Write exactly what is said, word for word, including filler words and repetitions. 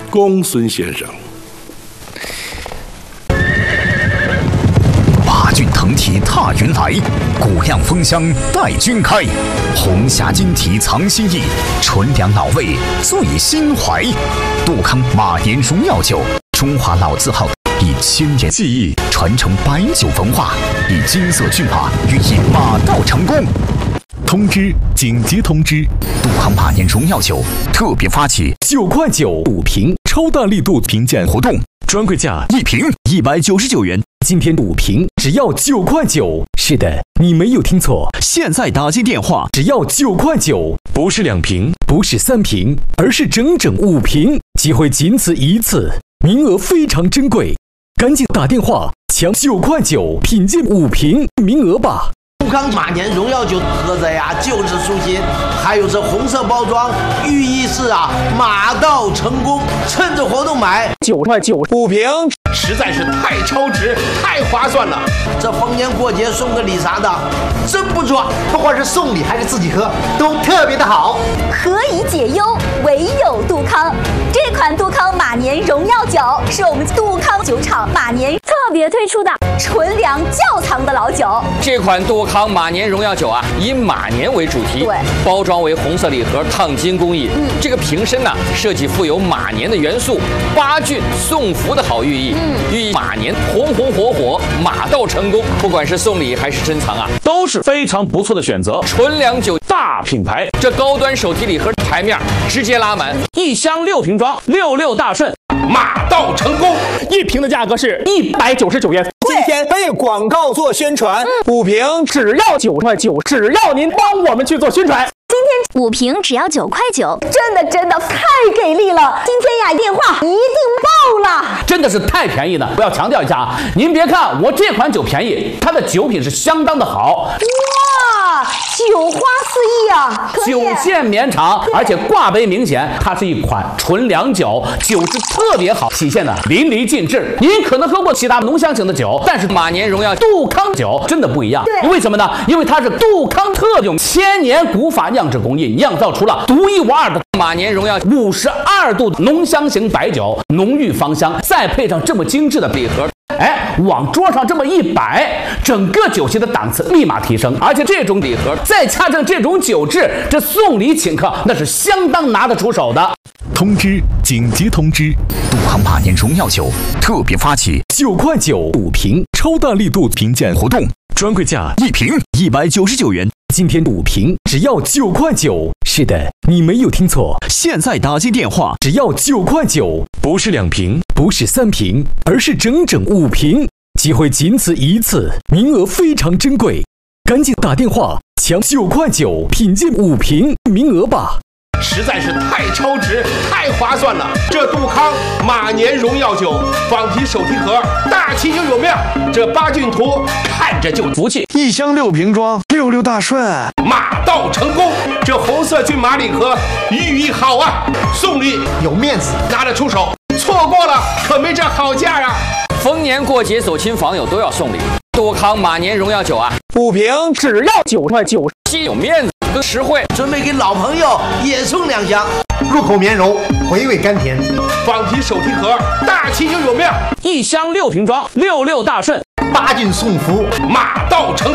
公孙先生。 八骏腾蹄踏云来，古亮风香待君开。红霞金蹄藏心意，纯良老味醉心怀。杜康马年荣耀酒，中华老字号，以千年技艺传承白酒文化，以金色骏马寓意马到成功。通知！紧急通知！杜康马年荣耀酒特别发起九块九五瓶超大力度评鉴活动，专柜价一瓶一百九十九元。今天五瓶只要九块九。是的，你没有听错，现在打进电话只要九块九，不是两瓶，不是三瓶，而是整整五瓶。机会仅此一次，名额非常珍贵，赶紧打电话抢九块九品鉴五瓶名额吧。 杜康马年荣耀酒喝着呀就是舒心，还有这红色包装，寓意是啊马到成功。趁着活动买九块九五瓶， 实在是太超值，太划算了。 这逢年过节送个礼啥的，真不错。 不管是送礼还是自己喝，都特别的好。 何以解忧，唯有杜康。这款杜康马年荣耀酒是我们杜康酒厂马年特别推出的纯粮窖藏的老酒。 这款杜康马年荣耀酒啊，以马年为主题， 对， 包装为红色礼盒，烫金工艺。嗯，这个瓶身呢，设计富有马年的元素，八骏送福的好寓意。嗯，寓意马年红红火火，马到成功。不管是送礼还是珍藏啊， 都是非常不错的选择。 纯粮酒大品牌， 这高端手提礼盒台面直接拉满， 一箱六瓶装，六六大顺，马到成功。 一瓶的价格是一百九十九元。今天为广告做宣传，五瓶只要九块九，只要您帮我们去做宣传。 今天五瓶只要九块九，真的真的太给力了！今天呀，电话一定爆了， 真的是太便宜了。我要强调一下啊，您别看我这款酒便宜，它的酒品是相当的好。 哇，酒花四溢啊！ 酒线绵长，而且挂杯明显，它是一款纯粮酒，酒质特别好，体现的淋漓尽致。您可能喝过其他浓香型的酒，但是马年荣耀杜康酒真的不一样。 对， 为什么呢？因为它是杜康特用千年古法酿制工艺酿造出了独一无二的马年荣耀五十二度浓香型白酒，浓郁芳香，再配上这么精致的礼盒。哎，往桌上这么一摆，整个酒席的档次立马提升。而且这种礼盒再加上这种酒质，这送礼请客那是相当拿得出手的。 通知！紧急通知！杜康马年荣耀酒特别发起九块九五瓶超大力度评鉴活动，专柜价一瓶一百九十九元。今天五瓶只要九块九。是的，你没有听错，现在打进电话只要九块九，不是两瓶，不是三瓶，而是整整五瓶。机会仅此一次，名额非常珍贵，赶紧打电话抢九块九品鉴五瓶名额吧。 实在是太超值，太划算了。这杜康马年荣耀酒仿提手提盒，大气又有面，这八骏图看着就福气。 一箱六瓶装，六六大顺， 马到成功。这红色骏马礼盒寓意好啊，送礼有面子， 拿得出手。错过了可没这好价啊！ 逢年过节走亲访友都要送礼，杜康马年荣耀酒啊， 五瓶只要九块九， 既有面子更实惠。 准备给老朋友也送两箱， 入口绵柔，回味甘甜。 仿提手提盒，大气又有面， 一箱六瓶装，六六大顺， 八骏送福，马到成功。